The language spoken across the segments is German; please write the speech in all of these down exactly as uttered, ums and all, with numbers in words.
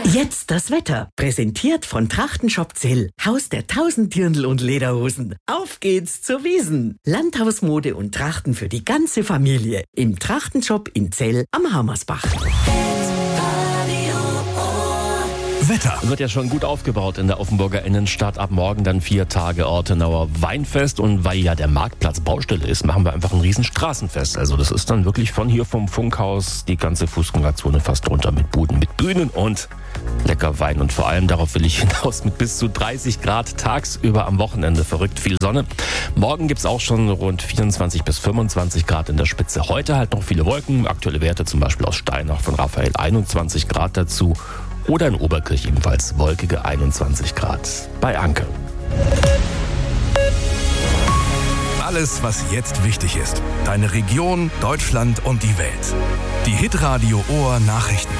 Jetzt das Wetter. Präsentiert von Trachtenshop Zell. Haus der tausend Dirndl und Lederhosen. Auf geht's zur Wiesn. Landhausmode und Trachten für die ganze Familie. Im Trachtenshop in Zell am Hammersbach. Wetter. Wird ja schon gut aufgebaut in der Offenburger Innenstadt. Ab morgen dann vier Tage Ortenauer Weinfest. Und weil ja der Marktplatz Baustelle ist, machen wir einfach ein riesen Straßenfest. Also das ist dann wirklich von hier vom Funkhaus die ganze Fußgängerzone fast runter mit Buden, mit Bühnen und lecker Wein. Und vor allem, darauf will ich hinaus, mit bis zu dreißig Grad tagsüber am Wochenende. Verrückt viel Sonne. Morgen gibt's auch schon rund vierundzwanzig bis fünfundzwanzig Grad in der Spitze. Heute halt noch viele Wolken. Aktuelle Werte zum Beispiel aus Steinach von Raphael einundzwanzig Grad dazu. Oder in Oberkirch ebenfalls wolkige einundzwanzig Grad bei Anke. Alles, was jetzt wichtig ist. Deine Region, Deutschland und die Welt. Die Hitradio Ohr Nachrichten.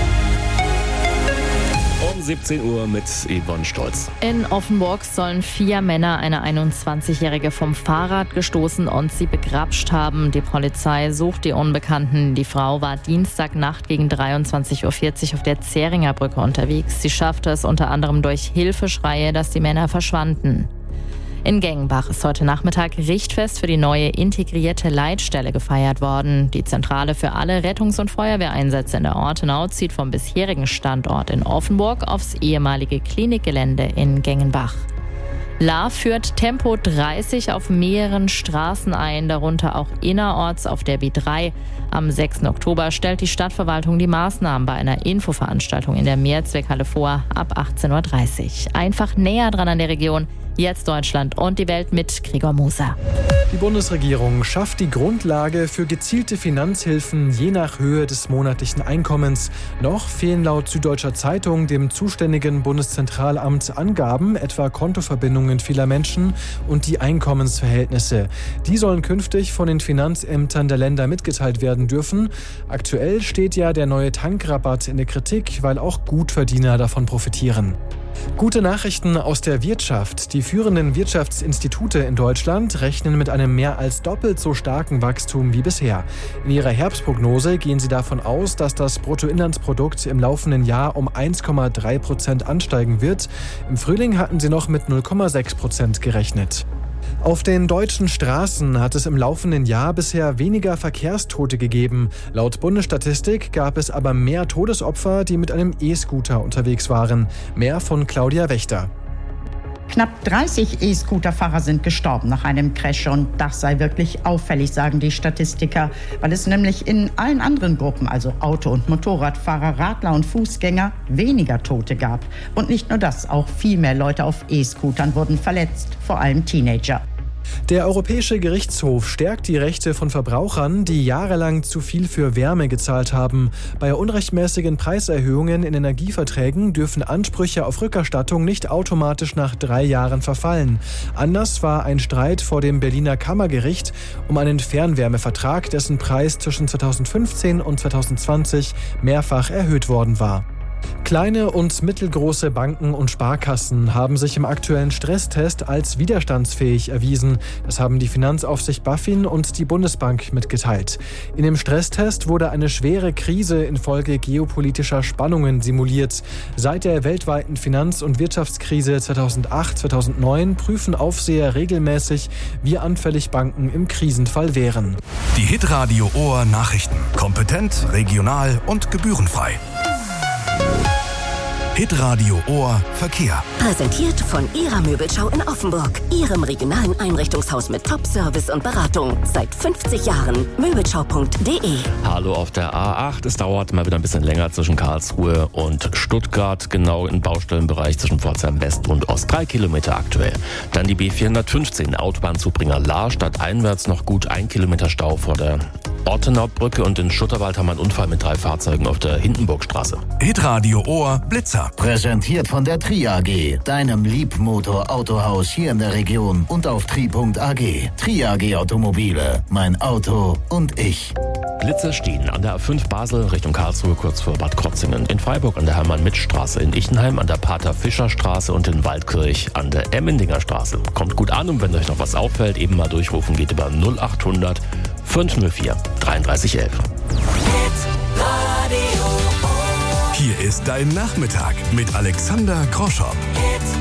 Um siebzehn Uhr mit Yvonne Stolz. In Offenburg sollen vier Männer eine einundzwanzigjährige vom Fahrrad gestoßen und sie begrapscht haben. Die Polizei sucht die Unbekannten. Die Frau war Dienstagnacht gegen dreiundzwanzig Uhr vierzig auf der Zähringer Brücke unterwegs. Sie schaffte es unter anderem durch Hilfeschreie, dass die Männer verschwanden. In Gengenbach ist heute Nachmittag Richtfest für die neue integrierte Leitstelle gefeiert worden. Die Zentrale für alle Rettungs- und Feuerwehreinsätze in der Ortenau zieht vom bisherigen Standort in Offenburg aufs ehemalige Klinikgelände in Gengenbach. La führt Tempo dreißig auf mehreren Straßen ein, darunter auch innerorts auf der B drei. Am sechsten Oktober stellt die Stadtverwaltung die Maßnahmen bei einer Infoveranstaltung in der Mehrzweckhalle vor, ab achtzehn Uhr dreißig. Einfach näher dran an der Region. Jetzt Deutschland und die Welt mit Gregor Moser. Die Bundesregierung schafft die Grundlage für gezielte Finanzhilfen je nach Höhe des monatlichen Einkommens. Noch fehlen laut Süddeutscher Zeitung dem zuständigen Bundeszentralamt Angaben, etwa Kontoverbindungen vieler Menschen und die Einkommensverhältnisse. Die sollen künftig von den Finanzämtern der Länder mitgeteilt werden dürfen. Aktuell steht ja der neue Tankrabatt in der Kritik, weil auch Gutverdiener davon profitieren. Gute Nachrichten aus der Wirtschaft. Die führenden Wirtschaftsinstitute in Deutschland rechnen mit einem mehr als doppelt so starken Wachstum wie bisher. In ihrer Herbstprognose gehen sie davon aus, dass das Bruttoinlandsprodukt im laufenden Jahr um eins Komma drei Prozent ansteigen wird. Im Frühling hatten sie noch mit null Komma sechs Prozent gerechnet. Auf den deutschen Straßen hat es im laufenden Jahr bisher weniger Verkehrstote gegeben. Laut Bundesstatistik gab es aber mehr Todesopfer, die mit einem E-Scooter unterwegs waren. Mehr von Claudia Wächter. Knapp dreißig E-Scooter-Fahrer sind gestorben nach einem Crash und das sei wirklich auffällig, sagen die Statistiker, weil es nämlich in allen anderen Gruppen, also Auto- und Motorradfahrer, Radler und Fußgänger, weniger Tote gab. Und nicht nur das, auch viel mehr Leute auf E-Scootern wurden verletzt, vor allem Teenager. Der Europäische Gerichtshof stärkt die Rechte von Verbrauchern, die jahrelang zu viel für Wärme gezahlt haben. Bei unrechtmäßigen Preiserhöhungen in Energieverträgen dürfen Ansprüche auf Rückerstattung nicht automatisch nach drei Jahren verfallen. Anders war ein Streit vor dem Berliner Kammergericht um einen Fernwärmevertrag, dessen Preis zwischen zweitausendfünfzehn und zweitausendzwanzig mehrfach erhöht worden war. Kleine und mittelgroße Banken und Sparkassen haben sich im aktuellen Stresstest als widerstandsfähig erwiesen. Das haben die Finanzaufsicht BaFin und die Bundesbank mitgeteilt. In dem Stresstest wurde eine schwere Krise infolge geopolitischer Spannungen simuliert. Seit der weltweiten Finanz- und Wirtschaftskrise zweitausendacht zweitausendneun prüfen Aufseher regelmäßig, wie anfällig Banken im Krisenfall wären. Die Hitradio Ohr Nachrichten. Kompetent, regional und gebührenfrei. Hitradio Ohr Verkehr. Präsentiert von Ihrer Möbelschau in Offenburg. Ihrem regionalen Einrichtungshaus mit Top-Service und Beratung. Seit fünfzig Jahren. Möbelschau punkt de. Hallo auf der A acht. Es dauert mal wieder ein bisschen länger zwischen Karlsruhe und Stuttgart. Genau im Baustellenbereich zwischen Pforzheim West und Ost. Drei Kilometer aktuell. Dann die B vierhundertfünfzehn. Autobahnzubringer Lahr. Stadteinwärts noch gut ein Kilometer Stau vor der Ortenau-Brücke. Und in Schutterwald haben wir einen Unfall mit drei Fahrzeugen auf der Hindenburgstraße. Hitradio Ohr Blitzer. Präsentiert von der Tri A G, deinem Liebmotor-Autohaus hier in der Region und auf tri punkt a g. Tri A G Automobile, mein Auto und ich. Blitzer stehen an der A fünf Basel Richtung Karlsruhe kurz vor Bad Krotzingen, in Freiburg an der Hermann-Mitt-Straße, in Ichenheim an der Pater-Fischer-Straße und in Waldkirch an der Emmendinger Straße. Kommt gut an und wenn euch noch was auffällt, eben mal durchrufen, geht über null achthundert fünfhundertvier dreiunddreißig elf. Hier ist dein Nachmittag mit Alexander Kroschop.